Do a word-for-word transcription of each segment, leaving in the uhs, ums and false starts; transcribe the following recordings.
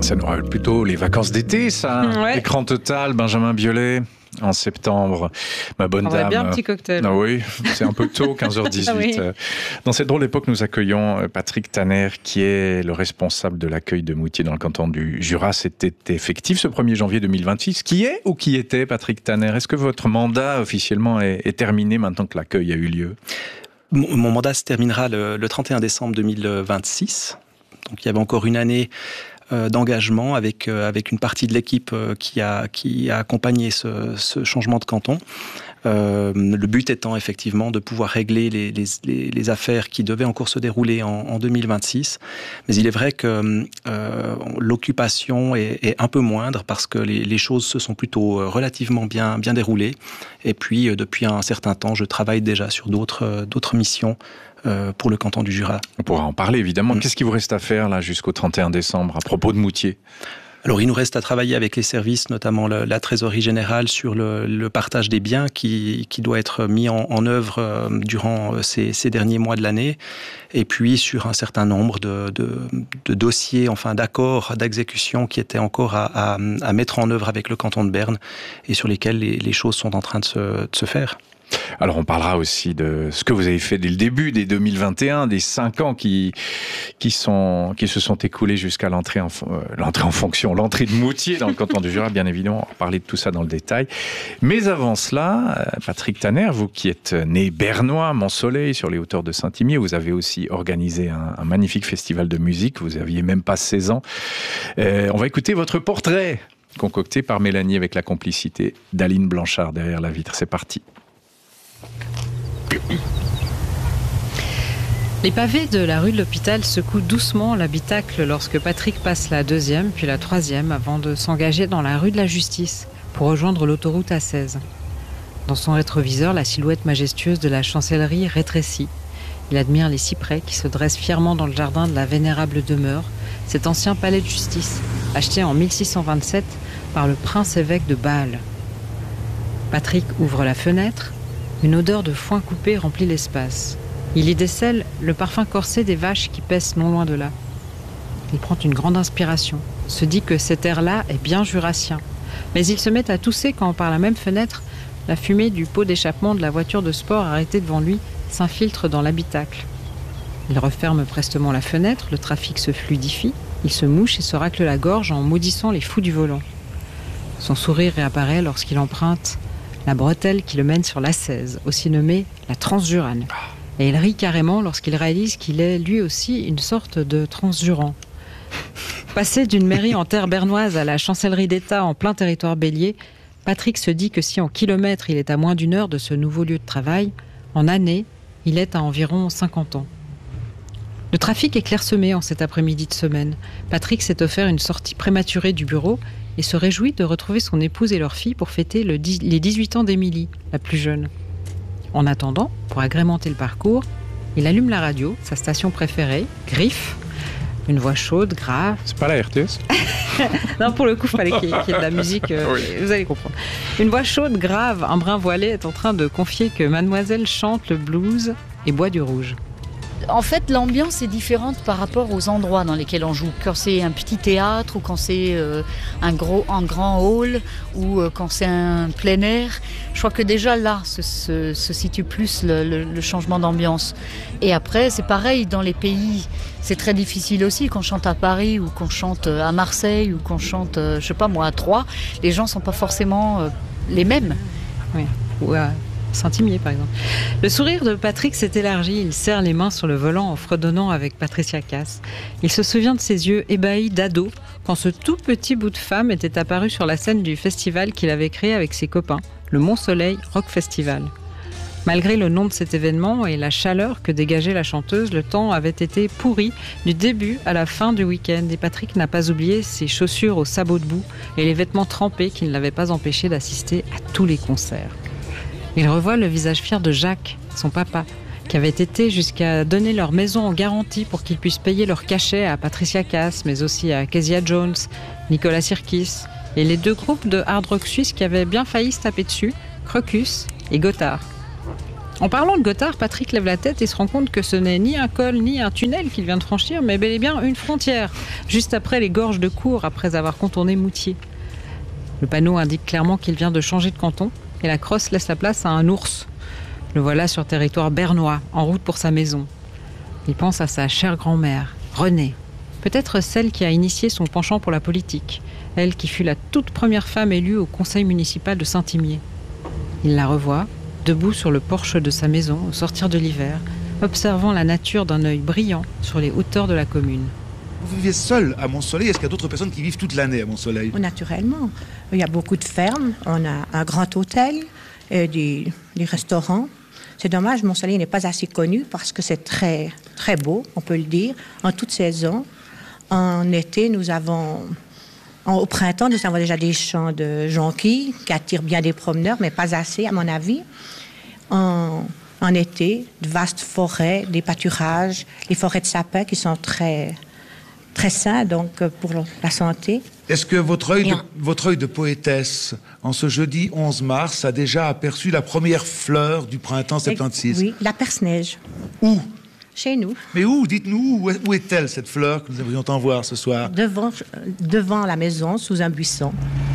Ça nous rappelle plutôt les vacances d'été, ça. Ouais. Écran total, Benjamin Biolay. En septembre, ma bonne On dame. aurait bien un petit cocktail. Ah oui, c'est un peu tôt, quinze heures dix-huit. Oui. Dans cette drôle d'époque, nous accueillons Patrick Tanner, qui est le responsable de l'accueil de Moutier dans le canton du Jura. C'était effectif ce premier janvier deux mille vingt-six. Qui est ou qui était Patrick Tanner? Est-ce que votre mandat officiellement est, est terminé maintenant que l'accueil a eu lieu? Mon, mon mandat se terminera le, le trente et un décembre deux mille vingt-six. Donc il y avait encore une année d'engagement avec, avec une partie de l'équipe qui a, qui a accompagné ce, ce changement de canton. Euh, le but étant effectivement de pouvoir régler les, les, les, les affaires qui devaient encore se dérouler en, en deux mille vingt-six. Mais il est vrai que euh, l'occupation est, est un peu moindre parce que les, les choses se sont plutôt relativement bien, bien déroulées. Et puis, depuis un certain temps, je travaille déjà sur d'autres, d'autres missions Euh, pour le canton du Jura. On pourra en parler évidemment. Mmh. Qu'est-ce qu'il vous reste à faire là jusqu'au trente et un décembre à propos de Moutier? Alors, il nous reste à travailler avec les services, notamment le, la trésorerie générale, sur le, le partage des biens qui, qui doit être mis en, en œuvre euh, durant ces, ces derniers mois de l'année, et puis sur un certain nombre de, de, de dossiers, enfin d'accords d'exécution qui étaient encore à, à, à mettre en œuvre avec le canton de Berne et sur lesquels les, les choses sont en train de se, de se faire. Alors on parlera aussi de ce que vous avez fait dès le début, dès deux mille vingt et un, des cinq ans qui, qui, sont, qui se sont écoulés jusqu'à l'entrée en, euh, l'entrée en fonction, l'entrée de Moutier dans le canton du Jura, bien évidemment, on va parler de tout ça dans le détail. Mais avant cela, Patrick Tanner, vous qui êtes né bernois, Mont-Soleil, sur les hauteurs de Saint-Imier, vous avez aussi organisé un, un magnifique festival de musique, vous aviez même pas seize ans. Euh, on va écouter votre portrait, concocté par Mélanie avec la complicité d'Aline Blanchard derrière la vitre. C'est parti. Les pavés de la rue de l'Hôpital secouent doucement l'habitacle lorsque Patrick passe la deuxième, puis la troisième, avant de s'engager dans la rue de la Justice pour rejoindre l'autoroute A seize. Dans son rétroviseur, la silhouette majestueuse de la chancellerie rétrécit. Il admire les cyprès qui se dressent fièrement dans le jardin de la vénérable demeure, cet ancien palais de justice, acheté en mille six cent vingt-sept par le prince-évêque de Bâle. Patrick ouvre la fenêtre. Une odeur de foin coupé remplit l'espace. Il y décèle le parfum corsé des vaches qui paissent non loin de là. Il prend une grande inspiration, se dit que cet air-là est bien jurassien. Mais il se met à tousser quand, par la même fenêtre, la fumée du pot d'échappement de la voiture de sport arrêtée devant lui s'infiltre dans l'habitacle. Il referme prestement la fenêtre, le trafic se fluidifie, il se mouche et se racle la gorge en maudissant les fous du volant. Son sourire réapparaît lorsqu'il emprunte la bretelle qui le mène sur l'A seize, aussi nommée la Transjurane. Et il rit carrément lorsqu'il réalise qu'il est lui aussi une sorte de transjurant. Passé d'une mairie en terre bernoise à la chancellerie d'État en plein territoire bélier, Patrick se dit que si en kilomètres il est à moins d'une heure de ce nouveau lieu de travail, en années, il est à environ cinquante ans. Le trafic est clairsemé en cet après-midi de semaine. Patrick s'est offert une sortie prématurée du bureau et se réjouit de retrouver son épouse et leur fille pour fêter le dix, les dix-huit ans d'Émilie, la plus jeune. En attendant, pour agrémenter le parcours, il allume la radio, sa station préférée, Griffe, une voix chaude, grave. C'est pas la R T S? Non, pour le coup, il fallait qu'il y ait de la musique, euh, oui. Vous allez comprendre. Une voix chaude, grave, un brin voilé est en train de confier que mademoiselle chante le blues et boit du rouge. En fait, l'ambiance est différente par rapport aux endroits dans lesquels on joue. Quand c'est un petit théâtre ou quand c'est euh, un, gros, un grand hall ou euh, quand c'est un plein air, je crois que déjà là se, se, se situe plus le, le, le changement d'ambiance. Et après, c'est pareil dans les pays. C'est très difficile aussi qu'on chante à Paris ou qu'on chante à Marseille ou qu'on chante, euh, je sais pas moi, à Troyes. Les gens sont pas forcément euh, les mêmes. Oui. Ouais. Saint-Imier, par exemple. Le sourire de Patrick s'est élargi. Il serre les mains sur le volant en fredonnant avec Patricia Cass. Il se souvient de ses yeux ébahis d'ado quand ce tout petit bout de femme était apparu sur la scène du festival qu'il avait créé avec ses copains, le Mont-Soleil Rock Festival. Malgré le nom de cet événement et la chaleur que dégageait la chanteuse, le temps avait été pourri du début à la fin du week-end et Patrick n'a pas oublié ses chaussures aux sabots de boue et les vêtements trempés qui ne l'avaient pas empêché d'assister à tous les concerts. Il revoit le visage fier de Jacques, son papa, qui avait été jusqu'à donner leur maison en garantie pour qu'ils puissent payer leur cachet à Patricia Cass, mais aussi à Kezia Jones, Nicolas Sirkis, et les deux groupes de hard rock suisse qui avaient bien failli se taper dessus, Crocus et Gotthard. En parlant de Gothard, Patrick lève la tête et se rend compte que ce n'est ni un col ni un tunnel qu'il vient de franchir, mais bel et bien une frontière, juste après les gorges de Cours, après avoir contourné Moutier. Le panneau indique clairement qu'il vient de changer de canton et la crosse laisse la place à un ours. Le voilà sur territoire bernois, en route pour sa maison. Il pense à sa chère grand-mère, Renée, peut-être celle qui a initié son penchant pour la politique, elle qui fut la toute première femme élue au conseil municipal de Saint-Imier. Il la revoit, debout sur le porche de sa maison au sortir de l'hiver, observant la nature d'un œil brillant sur les hauteurs de la commune. Vous vivez seul à Mont-Soleil? Est-ce qu'il y a d'autres personnes qui vivent toute l'année à Mont-Soleil? Naturellement. Il y a beaucoup de fermes, on a un grand hôtel, et des, des restaurants. C'est dommage, Mont-Soleil n'est pas assez connu parce que c'est très, très beau, on peut le dire, en toute saison. En été, nous avons... En, au printemps, nous avons déjà des champs de jonquilles qui attirent bien des promeneurs, mais pas assez, à mon avis. En, en été, de vastes forêts, des pâturages, les forêts de sapins qui sont très, très sains donc, pour la santé. Est-ce que votre œil, de, votre œil de poétesse, en ce jeudi onze mars, a déjà aperçu la première fleur du printemps soixante-seize? Oui, la perce-neige. Où? Chez nous. Mais où? Dites-nous, où est-elle, cette fleur que nous aimerions en voir ce soir? Devant, devant la maison, sous un buisson.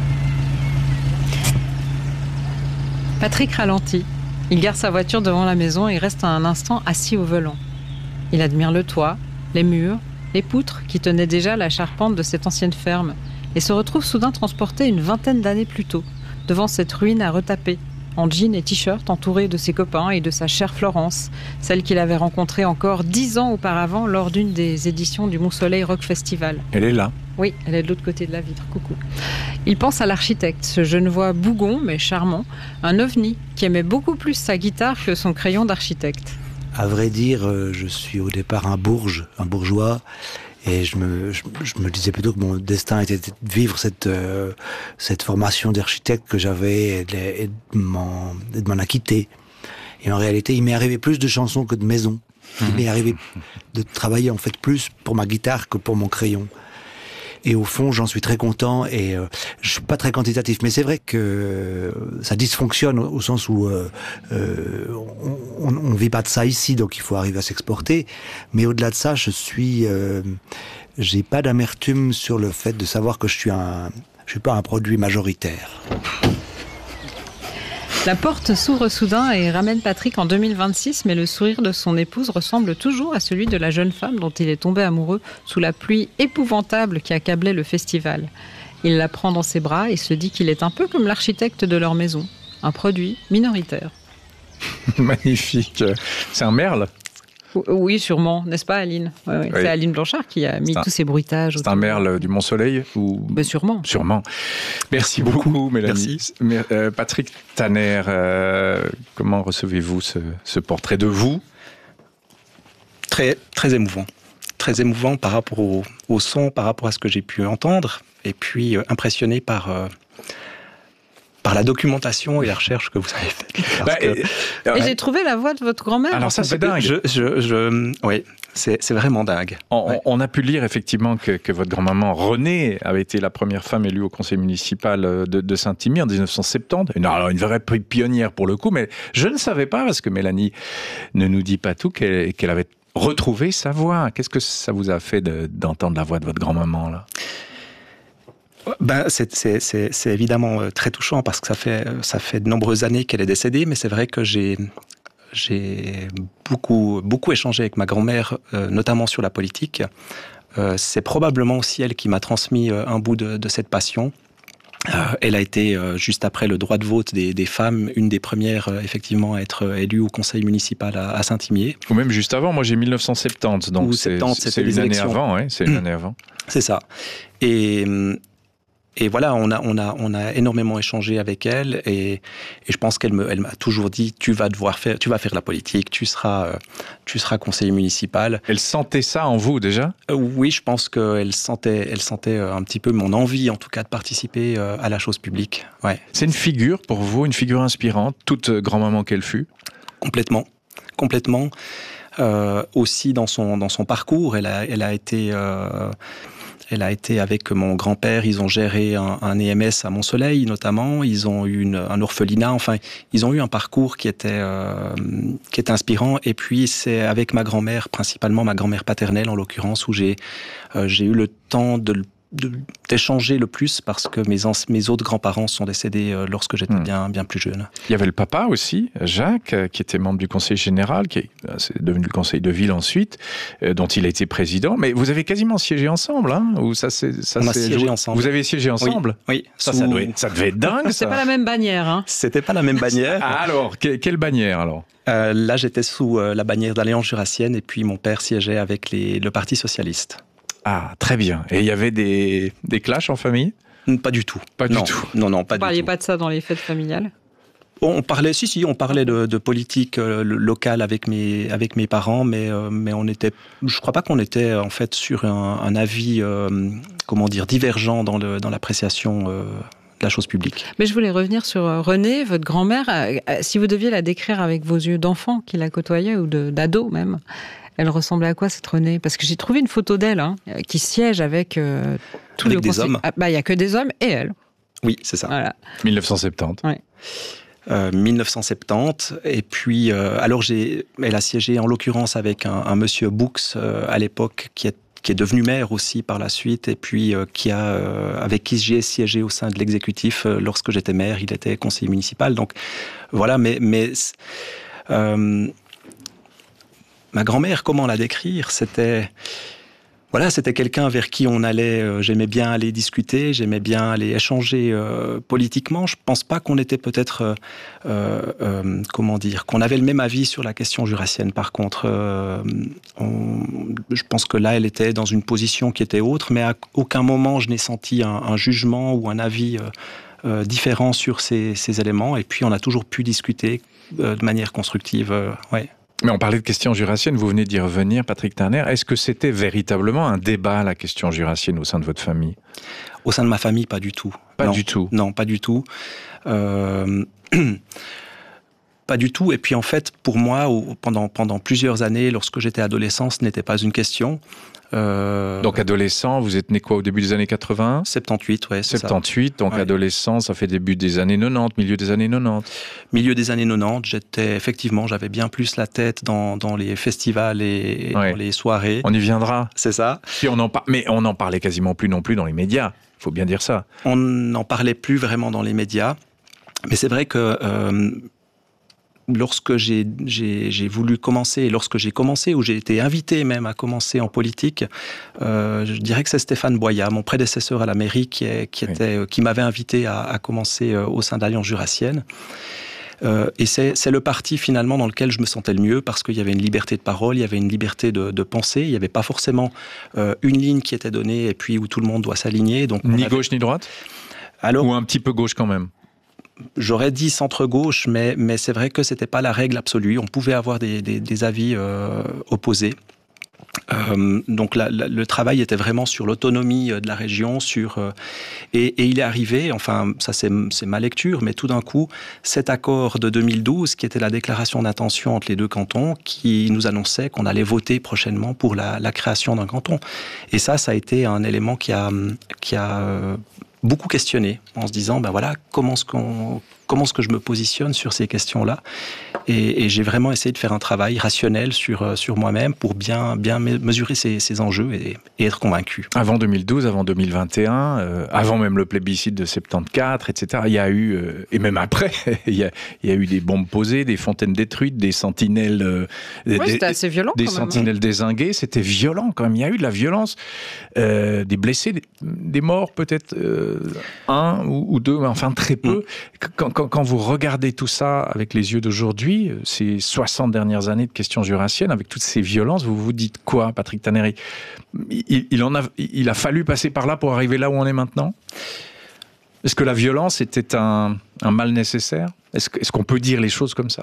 Patrick ralentit. Il gare sa voiture devant la maison et reste un instant assis au volant. Il admire le toit, les murs, les poutres qui tenaient déjà la charpente de cette ancienne ferme et se retrouve soudain transporté une vingtaine d'années plus tôt, devant cette ruine à retaper, en jean et t-shirt, entouré de ses copains et de sa chère Florence, celle qu'il avait rencontrée encore dix ans auparavant lors d'une des éditions du Mont-Soleil Rock Festival. Elle est là. Oui, elle est de l'autre côté de la vitre. Coucou. Il pense à l'architecte, ce Genevois bougon mais charmant, un ovni qui aimait beaucoup plus sa guitare que son crayon d'architecte. À vrai dire, je suis au départ un bourge, un bourgeois. Et je me, je, je me disais plutôt que mon destin était de vivre cette, euh, cette formation d'architecte que j'avais et de, et de m'en, et de m'en acquitter. Et en réalité, il m'est arrivé plus de chansons que de maisons. Il m'est arrivé de travailler en fait plus pour ma guitare que pour mon crayon. Et au fond, j'en suis très content et euh, je suis pas très quantitatif, mais c'est vrai que euh, ça dysfonctionne au, au sens où euh, euh, on, on, on vit pas de ça ici, donc il faut arriver à s'exporter. Mais au-delà de ça, je suis, euh, j'ai pas d'amertume sur le fait de savoir que je suis un, je suis pas un produit majoritaire. La porte s'ouvre soudain et ramène Patrick en deux mille vingt-six, mais le sourire de son épouse ressemble toujours à celui de la jeune femme dont il est tombé amoureux sous la pluie épouvantable qui accablait le festival. Il la prend dans ses bras et se dit qu'il est un peu comme l'architecte de leur maison, un produit minoritaire. Magnifique. C'est un merle? Oui, sûrement, n'est-ce pas, Aline? Ouais, ouais. Oui. C'est Aline Blanchard qui a mis un, tous ces bruitages. C'est un merle du Mont-Soleil ou... Ben, sûrement. Sûrement. Merci beaucoup, Mélanie. Merci. Euh, Patrick Tanner, euh, comment recevez-vous ce, ce portrait de vous? Très, très émouvant. Très émouvant par rapport au, au son, par rapport à ce que j'ai pu entendre, et puis euh, impressionné par... Euh, par la documentation et la recherche que vous avez faite. Bah, que... Et, et j'ai trouvé la voix de votre grand-mère. Alors ça, c'est dingue. Je, je, je, oui, c'est, c'est vraiment dingue. On, ouais. on a pu lire effectivement que, que votre grand-maman Renée avait été la première femme élue au conseil municipal de, de Saint-Imier en dix-neuf cent soixante-dix. Une, alors une vraie pionnière pour le coup, mais je ne savais pas, parce que Mélanie ne nous dit pas tout, qu'elle, qu'elle avait retrouvé sa voix. Qu'est-ce que ça vous a fait de, d'entendre la voix de votre grand-maman là? Ben, c'est, c'est, c'est, c'est évidemment très touchant parce que ça fait, ça fait de nombreuses années qu'elle est décédée, mais c'est vrai que j'ai, j'ai beaucoup, beaucoup échangé avec ma grand-mère, euh, notamment sur la politique. Euh, c'est probablement aussi elle qui m'a transmis un bout de, de cette passion. Euh, elle a été, euh, juste après le droit de vote des, des femmes, une des premières, euh, effectivement, à être élue au conseil municipal à, à Saint-Imier. Ou même juste avant, moi j'ai dix-neuf cent soixante-dix, donc Ou c'est, soixante-dix, c'est une année avant. Ouais, c'est une année avant. C'est ça. Et... Et voilà, on a, on a, on a énormément échangé avec elle et, et je pense qu'elle me, elle m'a toujours dit, tu vas devoir faire, tu vas faire la politique, tu seras, euh, tu seras conseiller municipal. Elle sentait ça en vous déjà ? euh, Oui, je pense qu'elle sentait, elle sentait un petit peu mon envie, en tout cas, de participer euh, à la chose publique. Ouais. C'est une figure pour vous, une figure inspirante, toute grand-maman qu'elle fut ? Complètement, complètement. Euh, aussi dans son, dans son parcours, elle a, elle a été... Euh, Elle a été avec mon grand-père, ils ont géré un, un E M S à Mont-Soleil notamment, ils ont eu une, un orphelinat, enfin ils ont eu un parcours qui était, euh, qui était inspirant. Et puis c'est avec ma grand-mère, principalement ma grand-mère paternelle en l'occurrence, où j'ai, euh, j'ai eu le temps de De, d'échanger le plus parce que mes, ans, mes autres grands-parents sont décédés euh, lorsque j'étais mmh. bien, bien plus jeune. Il y avait le papa aussi, Jacques, euh, qui était membre du conseil général, qui est, euh, c'est devenu le conseil de ville ensuite, euh, dont il a été président. Mais vous avez quasiment siégé ensemble, hein, ou ça, c'est, ça On a c'est siégé joué... ensemble. Vous avez siégé ensemble ? Oui. oui. Ça, Sous... ça, doit être, ça devait être dingue, ça. C'est pas la même bannière, hein. C'était pas la même bannière. Ah, alors, que, quelle bannière, alors ? euh, Là, j'étais sous euh, la bannière d'Alliance Jurassienne, et puis mon père siégeait avec les, le Parti Socialiste. Ah, très bien. Et il y avait des, des clashs en famille ? Pas du tout. Pas non. du tout. Non, non, pas Vous du parliez tout. pas de ça dans les fêtes familiales ? On parlait, si, si, on parlait de, de politique euh, locale avec mes, avec mes parents, mais, euh, mais on était, je crois pas qu'on était en fait sur un, un avis, euh, comment dire, divergent dans, le, dans l'appréciation euh, de la chose publique. Mais je voulais revenir sur Renée, votre grand-mère. Si vous deviez la décrire avec vos yeux d'enfant qui la côtoyait, ou de, d'ado même, elle ressemblait à quoi, cette Renée ? Parce que j'ai trouvé une photo d'elle, hein, qui siège avec euh, tout avec le des conseil. hommes. Ah, bah, il n'y a que des hommes et elle. Oui, c'est ça. Voilà. dix-neuf cent soixante-dix. Ouais. Euh, dix-neuf cent soixante-dix. Et puis, euh, alors, j'ai, elle a siégé en l'occurrence avec un, un monsieur Boux euh, à l'époque, qui est, qui est devenu maire aussi par la suite, et puis euh, qui a, euh, avec qui j'ai siégé au sein de l'exécutif euh, lorsque j'étais maire. Il était conseiller municipal. Donc, voilà, mais. mais euh, Ma grand-mère, comment la décrire ? C'était, voilà, c'était quelqu'un vers qui on allait. Euh, j'aimais bien aller discuter, j'aimais bien aller échanger euh, politiquement. Je pense pas qu'on était peut-être, euh, euh, comment dire, qu'on avait le même avis sur la question jurassienne. Par contre, euh, on, je pense que là, elle était dans une position qui était autre, mais à aucun moment je n'ai senti un, un jugement ou un avis euh, euh, différent sur ces, ces éléments. Et puis, on a toujours pu discuter euh, de manière constructive. Euh, ouais. Mais on parlait de question jurassienne, vous venez d'y revenir, Patrick Turner. Est-ce que c'était véritablement un débat, la question jurassienne, au sein de votre famille ? Au sein de ma famille, pas du tout. Pas non. du tout. Non, pas du tout. Euh... Pas du tout. Et puis en fait, pour moi, pendant, pendant plusieurs années, lorsque j'étais adolescent, ce n'était pas une question. Euh... Donc adolescent, vous êtes né quoi, au début des années quatre-vingts ? soixante-dix-huit, ouais, c'est soixante-dix-huit, ça. Donc ouais. Adolescent, ça fait début des années quatre-vingt-dix, milieu des années quatre-vingt-dix. Milieu des années quatre-vingt-dix, j'étais, effectivement, j'avais bien plus la tête dans, dans les festivals et ouais. dans les soirées. On y viendra. C'est ça. Puis on en par... Mais on n'en parlait quasiment plus non plus dans les médias, il faut bien dire ça. On n'en parlait plus vraiment dans les médias, mais c'est vrai que... Euh, Lorsque j'ai, j'ai, j'ai voulu commencer, et lorsque j'ai commencé, ou j'ai été invité même à commencer en politique, euh, je dirais que c'est Stéphane Boyat, mon prédécesseur à la mairie, qui, est, qui, était, oui. qui m'avait invité à, à commencer au sein de l'Alliance Jurassienne. Euh, et c'est, c'est le parti finalement dans lequel je me sentais le mieux, parce qu'il y avait une liberté de parole, il y avait une liberté de, de penser, il n'y avait pas forcément euh, une ligne qui était donnée et puis où tout le monde doit s'aligner. Donc ni avait... gauche ni droite ? Alors, ou un petit peu gauche quand même ? J'aurais dit centre-gauche, mais, mais c'est vrai que ce n'était pas la règle absolue. On pouvait avoir des, des, des avis euh, opposés. Euh, donc la, la, le travail était vraiment sur l'autonomie de la région, sur euh, et, et il est arrivé, enfin ça c'est, c'est ma lecture, mais tout d'un coup cet accord de deux mille douze qui était la déclaration d'intention entre les deux cantons, qui nous annonçait qu'on allait voter prochainement pour la, la création d'un canton. Et ça, ça a été un élément qui a qui a euh, beaucoup questionné, en se disant ben voilà comment est-ce qu'on comment est-ce que je me positionne sur ces questions-là. Et, et j'ai vraiment essayé de faire un travail rationnel sur, sur moi-même pour bien, bien mesurer ces, ces enjeux et, et être convaincu. Avant deux mille douze, avant deux mille vingt et un, euh, avant même le plébiscite de soixante-quatorze, et cetera, il y a eu, euh, et même après, il y a, il y a eu des bombes posées, des fontaines détruites, des sentinelles... Euh, oui, des, c'était assez violent Des quand même. sentinelles dézinguées, c'était violent quand même. Il y a eu de la violence, euh, des blessés, des, des morts peut-être euh, un ou, ou deux, mais enfin très peu. Mmh. Quand, Quand, quand vous regardez tout ça avec les yeux d'aujourd'hui, ces soixante dernières années de questions jurassiennes, avec toutes ces violences, vous vous dites quoi, Patrick Tannery ? il, il, en a, il a fallu passer par là pour arriver là où on est maintenant ? Est-ce que la violence était un, un mal nécessaire ? Est-ce, est-ce qu'on peut dire les choses comme ça ?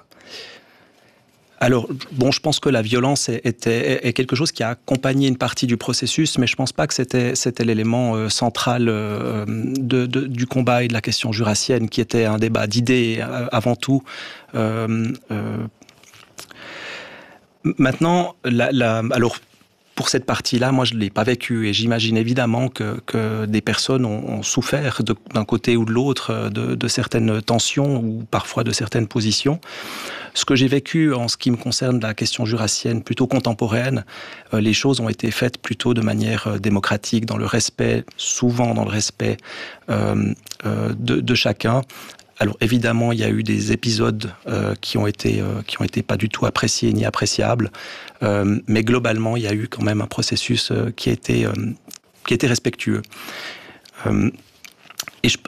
Alors, bon, je pense que la violence est, était, est quelque chose qui a accompagné une partie du processus, mais je ne pense pas que c'était, c'était l'élément euh, central euh, de, de, du combat et de la question jurassienne, qui était un débat d'idées euh, avant tout. Euh, euh, maintenant, la, la, alors, pour cette partie-là, moi, je ne l'ai pas vécu. Et j'imagine évidemment que, que des personnes ont, ont souffert de, d'un côté ou de l'autre de, de certaines tensions ou parfois de certaines positions. Ce que j'ai vécu en ce qui me concerne la question jurassienne plutôt contemporaine, euh, les choses ont été faites plutôt de manière euh, démocratique, dans le respect, souvent dans le respect euh, euh, de, de chacun. Alors évidemment, il y a eu des épisodes euh, qui ont été euh, qui ont été pas du tout appréciés ni appréciables, euh, mais globalement, il y a eu quand même un processus euh, qui a été euh, qui a été respectueux. Euh, et je,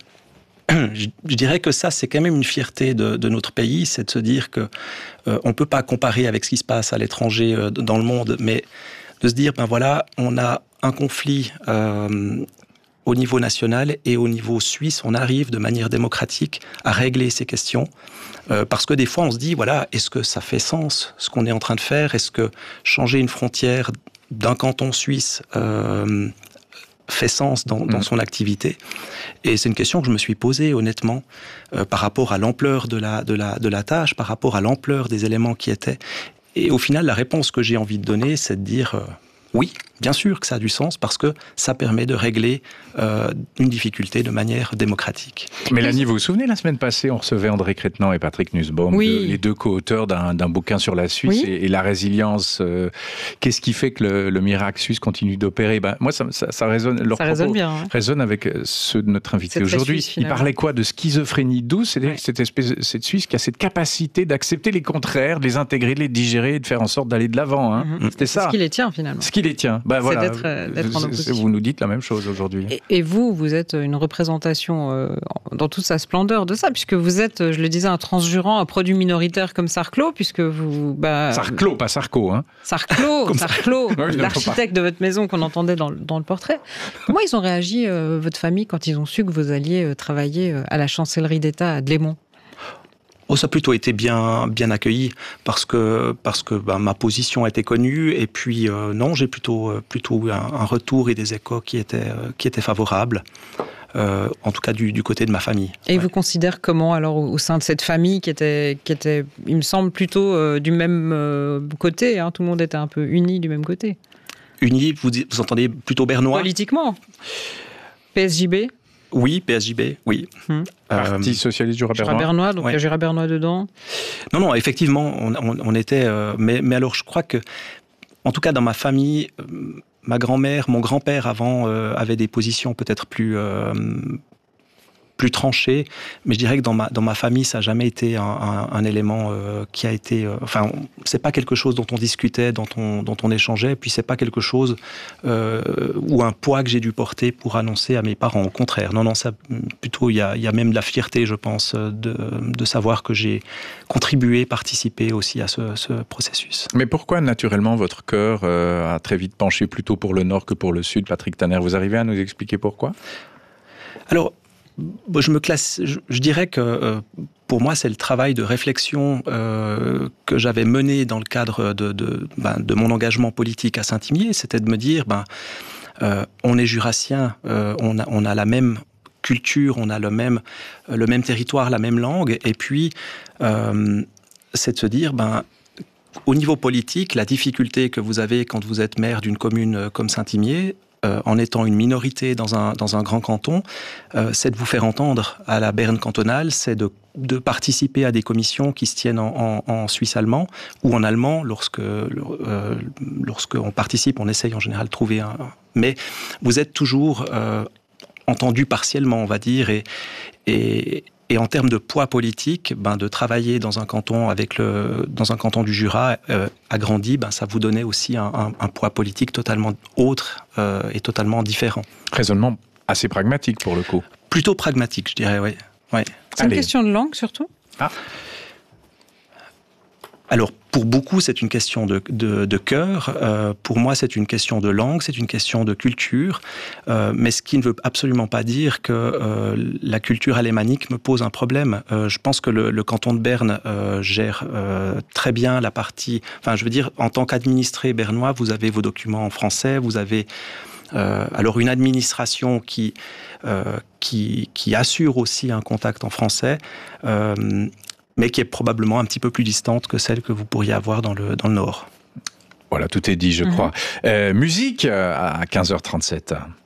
je, je dirais que ça, c'est quand même une fierté de, de notre pays, c'est de se dire que euh, on peut pas comparer avec ce qui se passe à l'étranger euh, dans le monde, mais de se dire ben voilà, on a un conflit. Euh, Au niveau national et au niveau suisse, on arrive de manière démocratique à régler ces questions. Euh, parce que des fois, on se dit, voilà, est-ce que ça fait sens, ce qu'on est en train de faire? Est-ce que changer une frontière d'un canton suisse euh, fait sens dans, dans son activité? Et c'est une question que je me suis posée, honnêtement, euh, par rapport à l'ampleur de la, de, la, de la tâche, par rapport à l'ampleur des éléments qui étaient. Et au final, la réponse que j'ai envie de donner, c'est de dire... Euh, Oui, bien sûr que ça a du sens parce que ça permet de régler euh, une difficulté de manière démocratique. Mélanie, vous vous souvenez, la semaine passée, on recevait André Crétenant et Patrick Nussbaum, oui. de, les deux co-auteurs d'un, d'un bouquin sur la Suisse oui. et, et la résilience. Euh, qu'est-ce qui fait que le, le miracle suisse continue d'opérer? Ben, moi, ça, ça, ça résonne, leur ça propos résonne bien, hein. résonne avec ceux de notre invité c'est aujourd'hui. Suisse, il parlait quoi? De schizophrénie douce, c'est-à-dire ouais. cette espèce, cette Suisse qui a cette capacité d'accepter les contraires, de les intégrer, de les digérer et de faire en sorte d'aller de l'avant. Hein. Mm-hmm. C'était ça. Ce qui les tient, finalement. Ce qui les tient. Ben, voilà. D'être, d'être en opposition. Vous nous dites la même chose aujourd'hui. Et, et vous, vous êtes une représentation euh, dans toute sa splendeur de ça, puisque vous êtes, je le disais, un transjurant, un produit minoritaire comme Sarclot, puisque vous... Bah, Sarclot, pas Sarko, hein. Sarclot, Sarclot, oui, l'architecte de votre maison qu'on entendait dans, dans le portrait. Comment ils ont réagi, euh, votre famille, quand ils ont su que vous alliez euh, travailler euh, à la chancellerie d'État à Dlémont? Oh, ça a plutôt été bien, bien accueilli parce que, parce que bah, ma position a été connue et puis euh, non, j'ai plutôt, plutôt eu un, un retour et des échos qui étaient, euh, qui étaient favorables, euh, en tout cas du, du côté de ma famille. Et ouais. vous considérez comment alors au sein de cette famille qui était, qui était il me semble, plutôt euh, du même euh, côté, hein, tout le monde était un peu uni du même côté? Uni, vous, vous entendez plutôt bernois? Politiquement. P S J B? Oui, P S J B, oui. Hum. Parti euh, socialiste Jura-Bernois. Jura-Bernois, donc il ouais. y a Jura-Bernois dedans. Non, non, effectivement, on, on, on était... Euh, mais, mais alors, je crois que, en tout cas, dans ma famille, euh, ma grand-mère, mon grand-père, avant, euh, avait des positions peut-être plus... Euh, plus tranché, mais je dirais que dans ma, dans ma famille, ça n'a jamais été un, un, un élément euh, qui a été... Euh, enfin, c'est pas quelque chose dont on discutait, dont on, dont on échangeait, puis c'est pas quelque chose euh, ou un poids que j'ai dû porter pour annoncer à mes parents. Au contraire, non, non, ça, plutôt, il y a, y a même de la fierté, je pense, de, de savoir que j'ai contribué, participé aussi à ce, ce processus. Mais pourquoi, naturellement, votre cœur euh, a très vite penché plutôt pour le nord que pour le sud, Patrick Tanner? Vous arrivez à nous expliquer pourquoi? Alors, je me classe, je, je dirais que euh, pour moi, c'est le travail de réflexion euh, que j'avais mené dans le cadre de, de, ben, de mon engagement politique à Saint-Imier. C'était de me dire, ben, euh, on est jurassien, euh, on, a, on a la même culture, on a le même, le même territoire, la même langue. Et puis, euh, c'est de se dire, ben, au niveau politique, la difficulté que vous avez quand vous êtes maire d'une commune comme Saint-Imier, Euh, en étant une minorité dans un, dans un grand canton, euh, c'est de vous faire entendre à la Berne cantonale, c'est de, de participer à des commissions qui se tiennent en, en, en suisse allemand ou en allemand. Lorsque, euh, lorsqu'on participe, on essaye en général de trouver un... Mais vous êtes toujours euh, entendu partiellement, on va dire, et... et Et en termes de poids politique, ben, de travailler dans un canton avec le, dans un canton du Jura euh, agrandi, ben, ça vous donnait aussi un, un, un poids politique totalement autre euh, et totalement différent. Raisonnement assez pragmatique pour le coup. Plutôt pragmatique, je dirais, oui. Ouais. C'est Allez. Une question de langue surtout. Ah. Alors, pour beaucoup, c'est une question de, de, de cœur. Euh, pour moi, c'est une question de langue, c'est une question de culture. Euh, mais ce qui ne veut absolument pas dire que euh, la culture alémanique me pose un problème. Euh, je pense que le, le canton de Berne euh, gère euh, très bien la partie... Enfin, je veux dire, en tant qu'administré bernois, vous avez vos documents en français, vous avez... Euh, alors, une administration qui, euh, qui, qui assure aussi un contact en français... Euh, mais qui est probablement un petit peu plus distante que celle que vous pourriez avoir dans le, dans le Nord. Voilà, tout est dit, je crois. Euh, musique à quinze heures trente-sept.